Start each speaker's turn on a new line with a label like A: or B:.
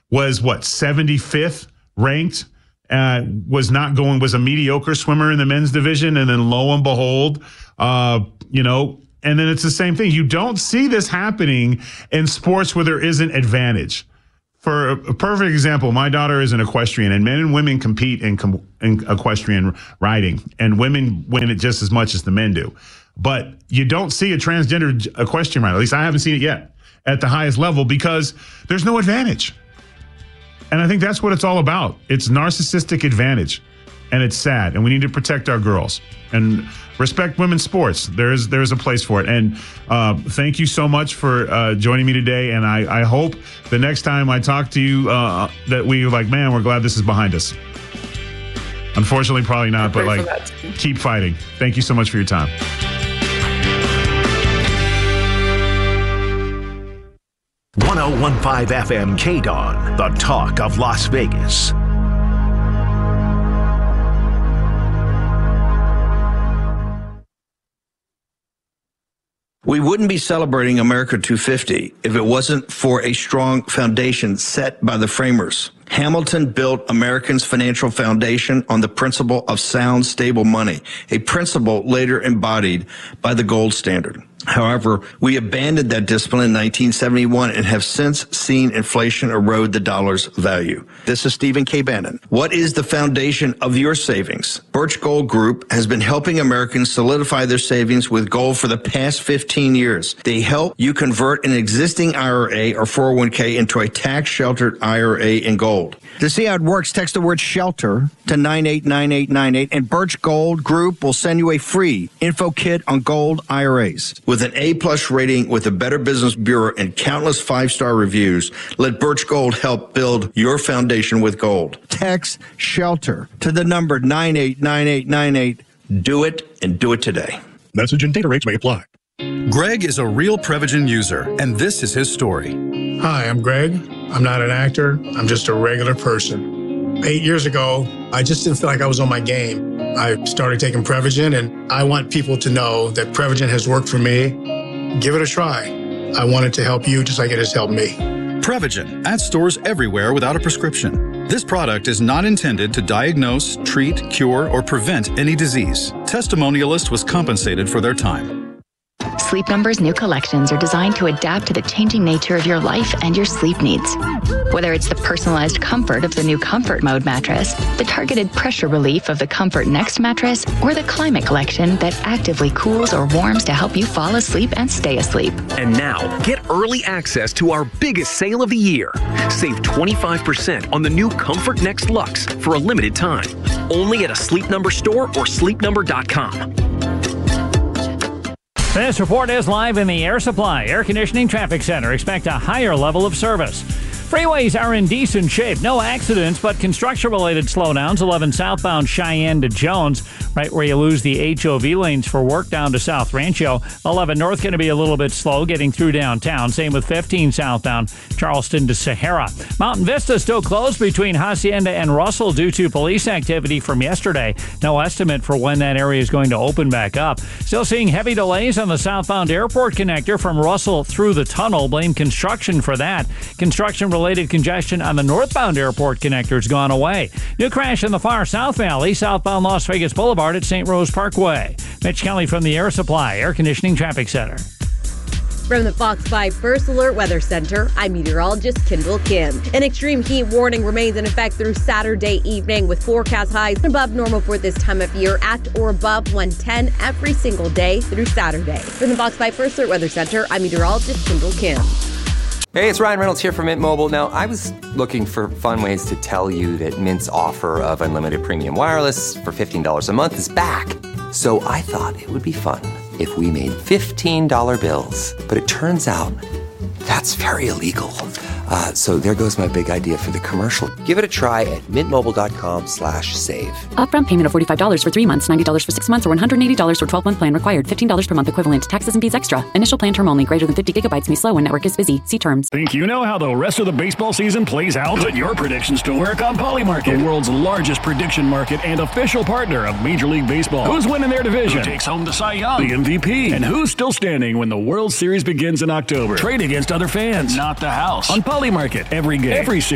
A: was 75th ranked. Was a mediocre swimmer in the men's division, and then lo and behold, and then it's the same thing. You don't see this happening in sports where there isn't advantage. For a perfect example, my daughter is an equestrian, and men and women compete in equestrian riding, and women win it just as much as the men do. But you don't see a transgender equestrian rider. At least I haven't seen it yet at the highest level because there's no advantage. And I think that's what it's all about. It's narcissistic advantage, and it's sad. And we need to protect our girls and respect women's sports. There's a place for it. And thank you so much for joining me today. And I hope the next time I talk to you that we're glad this is behind us. Unfortunately, probably not, but keep fighting. Thank you so much for your time.
B: .1015 FM KDON, the talk of Las Vegas.
C: We wouldn't be celebrating America 250 if it wasn't for a strong foundation set by the framers. Hamilton built Americans' financial foundation on the principle of sound, stable money, a principle later embodied by the gold standard. However, we abandoned that discipline in 1971 and have since seen inflation erode the dollar's value. This is Stephen K. Bannon. What is the foundation of your savings? Birch Gold Group has been helping Americans solidify their savings with gold for the past 15 years. They help you convert an existing IRA or 401k into a tax-sheltered IRA in gold. To see how it works, text the word SHELTER to 989898, and Birch Gold Group will send you a free info kit on gold IRAs. With an A-plus rating with the Better Business Bureau and countless 5-star reviews, let Birch Gold help build your foundation with gold. Text SHELTER to the number 989898. Do it, and do it today.
D: Message and data rates may apply.
E: Greg is a real Prevagen user, and this is his story.
F: Hi, I'm Greg. I'm not an actor. I'm just a regular person. 8 years ago, I just didn't feel like I was on my game. I started taking Prevagen, and I want people to know that Prevagen has worked for me. Give it a try. I want it to help you just like it has helped me.
E: Prevagen, at stores everywhere without a prescription. This product is not intended to diagnose, treat, cure, or prevent any disease. Testimonialist was compensated for their time.
G: Sleep Number's new collections are designed to adapt to the changing nature of your life and your sleep needs. Whether it's the personalized comfort of the new Comfort Mode mattress, the targeted pressure relief of the Comfort Next mattress, or the Climate Collection that actively cools or warms to help you fall asleep and stay asleep.
H: And now, get early access to our biggest sale of the year. Save 25% on the new Comfort Next Luxe for a limited time. Only at a Sleep Number store or sleepnumber.com.
I: This report is live in the Air Supply Air Conditioning Traffic Center. Expect a higher level of service. Freeways are in decent shape. No accidents, but construction-related slowdowns. 11 southbound Cheyenne to Jones, right where you lose the HOV lanes for work down to South Rancho. 11 north going to be a little bit slow getting through downtown. Same with 15 southbound Charleston to Sahara. Mountain Vista still closed between Hacienda and Russell due to police activity from yesterday. No estimate for when that area is going to open back up. Still seeing heavy delays on the southbound airport connector from Russell through the tunnel. Blame construction for that. Construction-related congestion on the northbound airport connector has gone away. New crash in the far South Valley, southbound Las Vegas Boulevard at St. Rose Parkway. Mitch Kelly from the Air Supply Air Conditioning Traffic Center.
J: From the Fox 5 First Alert Weather Center, I'm meteorologist Kendall Kim. An extreme heat warning remains in effect through Saturday evening with forecast highs above normal for this time of year at or above 110 every single day through Saturday. From the Fox 5 First Alert Weather Center, I'm meteorologist Kendall Kim.
K: Hey, it's Ryan Reynolds here from Mint Mobile. Now, I was looking for fun ways to tell you that Mint's offer of unlimited premium wireless for $15 a month is back. So I thought it would be fun if we made $15 bills. But it turns out that's very illegal. So there goes my big idea for the commercial. Give it a try at mintmobile.com/save.
L: Upfront payment of $45 for 3 months, $90 for 6 months, or $180 for 12-month plan required. $15 per month equivalent. Taxes and fees extra. Initial plan term only. Greater than 50 gigabytes may slow when network is busy. See terms.
D: Think you know how the rest of the baseball season plays out? Put your predictions to work on Polymarket, the world's largest prediction market and official partner of Major League Baseball. Who's winning their division? Who takes home the Cy Young, the MVP? And who's still standing when the World Series begins in October? Trade against other fans, not the house. On Polymarket, every game, every series.